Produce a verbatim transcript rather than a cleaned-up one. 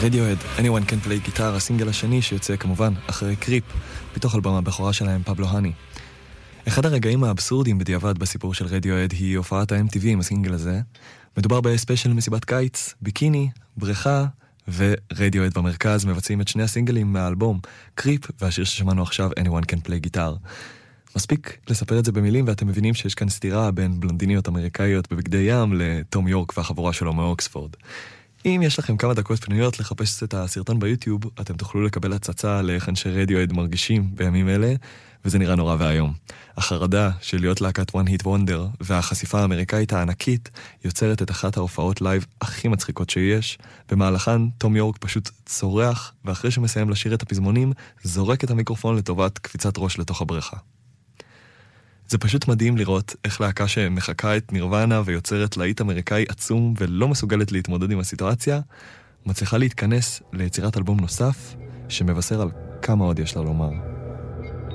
רדיואד, Anyone Can Play Guitar, הסינגל השני שיוצא כמובן אחרי קריפ, בתוך אלבום הבכורה שלהם, פבלו הני. אחד הרגעים האבסורדים בדיעבד בסיפור של רדיואד היא הופעת ה-אם טי וי עם הסינגל הזה. מדובר בספיישל מסיבת קיץ, ביקיני, בריכה ורדיואד במרכז מבצעים את שני הסינגלים מהאלבום, קריפ והשיר ששמענו עכשיו, Anyone Can Play Guitar. מספיק לספר את זה במילים ואתם מבינים שיש כאן סתירה בין בלונדיניות אמריקאיות בבגדי ים לתום יורק והחבורה שלו מאוקספורד. אם יש לכם כמה דקות פנויות לחפש את הסרטון ביוטיוב, אתם תוכלו לקבל הצצה לאיך אנשי רדיואד מרגישים בימים אלה, וזה נראה נורא והיום. החרדה של להיות להקת One Hit Wonder והחשיפה האמריקאית הענקית יוצרת את אחת ההופעות לייב הכי מצחיקות שיש. במהלכן תום יורק פשוט צורח, ואחרי שמסיים לשיר את הפזמונים, זורק את המיקרופון לטובת קפיצת ראש לתוך הבריכה. זה פשוט מדהים לראות איך להקה שמחכה את נירוונה ויוצרת להיט אמריקאי עצום ולא מסוגלת להתמודד עם הסיטואציה, מצליחה להתכנס ליצירת אלבום נוסף שמבשר על כמה עוד יש לה לומר.